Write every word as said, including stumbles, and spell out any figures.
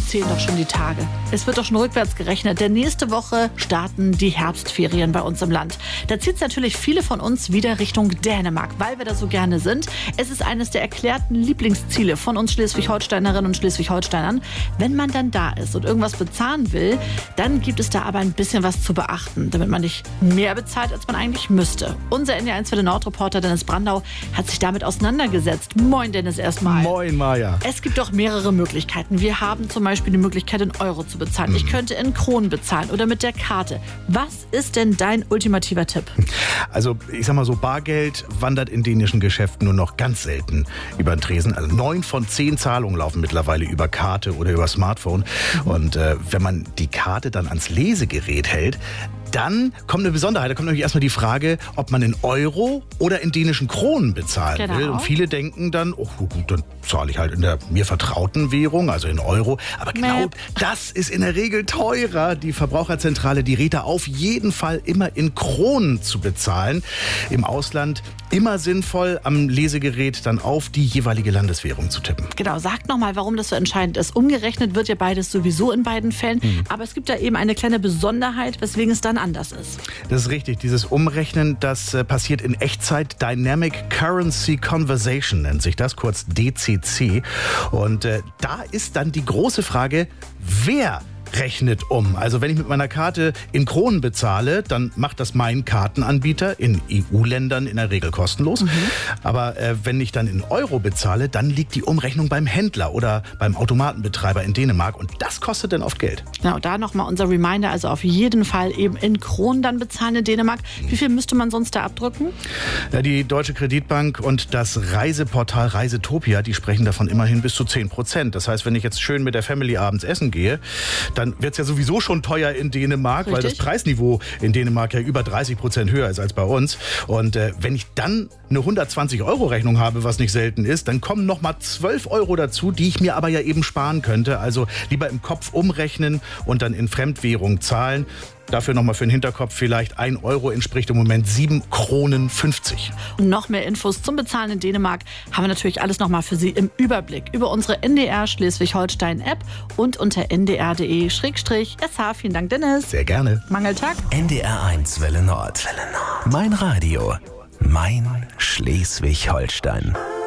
uns zählen doch schon die Tage. Es wird doch schon rückwärts gerechnet, denn nächste Woche starten die Herbstferien bei uns im Land. Da zieht es natürlich viele von uns wieder Richtung Dänemark, weil wir da so gerne sind. Es ist eines der erklärten Lieblingsziele von uns Schleswig-Holsteinerinnen und Schleswig-Holsteinern. Wenn man dann da ist und irgendwas bezahlen will, dann gibt es da aber ein bisschen was zu beachten, damit man nicht mehr bezahlt, als man eigentlich müsste. Unser N D R eins für den Nordreporter Dennis Brandau hat sich damit auseinandergesetzt. Moin Dennis erstmal. Moin Maja. Es gibt doch mehrere Möglichkeiten. Wir haben zum Beispiel die Möglichkeit, in Euro zu bezahlen. Ich könnte in Kronen bezahlen oder mit der Karte. Was ist denn dein ultimativer Tipp? Also ich sag mal so, Bargeld wandert in dänischen Geschäften nur noch ganz selten über den Tresen. Also neun von zehn Zahlungen laufen mittlerweile über Karte oder über Smartphone. Und äh, wenn man die Karte dann ans Lesegerät hält, dann kommt eine Besonderheit. Da kommt nämlich erstmal die Frage, ob man in Euro oder in dänischen Kronen bezahlen Genau. will. Und viele denken dann, oh gut, dann zahle ich halt in der mir vertrauten Währung, also in Euro. Aber genau Mäp. das ist in der Regel teurer. Die Verbraucherzentrale, die rät da auf jeden Fall immer in Kronen zu bezahlen. Im Ausland immer sinnvoll, am Lesegerät dann auf die jeweilige Landeswährung zu tippen. Genau, sag nochmal, warum das so entscheidend ist. Umgerechnet wird ja beides sowieso in beiden Fällen. Mhm. Aber es gibt da eben eine kleine Besonderheit, weswegen es dann anders ist. Das ist richtig. Dieses Umrechnen, das äh, passiert in Echtzeit. Dynamic Currency Conversion nennt sich das, kurz D C C. Und äh, da ist dann die große Frage, wer rechnet um. Also wenn ich mit meiner Karte in Kronen bezahle, dann macht das mein Kartenanbieter in E U-Ländern in der Regel kostenlos. Mhm. Aber äh, wenn ich dann in Euro bezahle, dann liegt die Umrechnung beim Händler oder beim Automatenbetreiber in Dänemark. Und das kostet dann oft Geld. Genau, da nochmal unser Reminder, also auf jeden Fall eben in Kronen dann bezahlen in Dänemark. Wie viel müsste man sonst da abdrücken? Ja, die Deutsche Kreditbank und das Reiseportal Reisetopia, die sprechen davon immerhin bis zu zehn Prozent. Das heißt, wenn ich jetzt schön mit der Family abends essen gehe, dann wird es ja sowieso schon teuer in Dänemark, Richtig. weil das Preisniveau in Dänemark ja über dreißig Prozent höher ist als bei uns. Und äh, wenn ich dann eine hundertzwanzig Euro Rechnung habe, was nicht selten ist, dann kommen nochmal zwölf Euro dazu, die ich mir aber ja eben sparen könnte. Also lieber im Kopf umrechnen und dann in Fremdwährung zahlen. Dafür nochmal für den Hinterkopf vielleicht ein Euro entspricht im Moment sieben Kronen fünfzig. Und noch mehr Infos zum Bezahlen in Dänemark haben wir natürlich alles nochmal für Sie im Überblick über unsere N D R Schleswig-Holstein-App und unter n d r punkt d e slash s h. Vielen Dank, Dennis. Sehr gerne. Mangeltag. N D R eins Welle Nord. Mein Radio. Mein Schleswig-Holstein.